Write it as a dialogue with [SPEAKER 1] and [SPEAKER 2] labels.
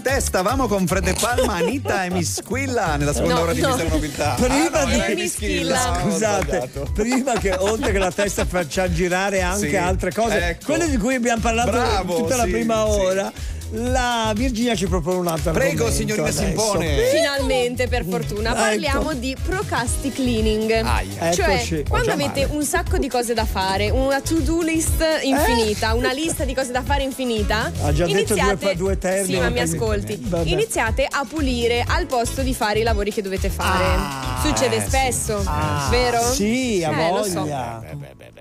[SPEAKER 1] Stavamo con Fred De Palma, Anita e Miss Squilla nella seconda ora di Mister Nobiltà.
[SPEAKER 2] Prima di
[SPEAKER 1] Miss Squilla.
[SPEAKER 2] Scusate, prima che oltre che la testa faccia girare anche altre cose,
[SPEAKER 1] ecco.
[SPEAKER 2] quelle di cui abbiamo parlato tutta la prima ora. La Virginia ci propone un'altra.
[SPEAKER 1] Prego, signorina Simpone.
[SPEAKER 3] Finalmente, per fortuna, parliamo di procrasti cleaning. Cioè, quando avete un sacco di cose da fare, una to-do list infinita, una lista di cose da fare infinita,
[SPEAKER 2] ha già
[SPEAKER 3] iniziate,
[SPEAKER 2] detto due termini.
[SPEAKER 3] Sì, ma mi ascolti.
[SPEAKER 2] Vabbè.
[SPEAKER 3] Iniziate a pulire al posto di fare i lavori che dovete fare. Succede spesso, vero?
[SPEAKER 2] Sì, a
[SPEAKER 3] lo
[SPEAKER 2] voglia.
[SPEAKER 3] so.